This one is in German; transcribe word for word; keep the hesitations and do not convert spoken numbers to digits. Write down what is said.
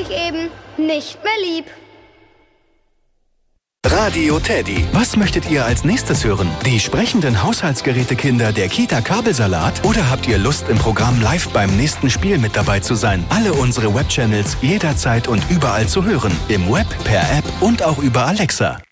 ich eben nicht mehr lieb. Radio Teddy. Was möchtet ihr als nächstes hören? Die sprechenden Haushaltsgerätekinder der Kita Kabelsalat? Oder habt ihr Lust, im Programm live beim nächsten Spiel mit dabei zu sein? Alle unsere Webchannels jederzeit und überall zu hören. Im Web, per App und auch über Alexa.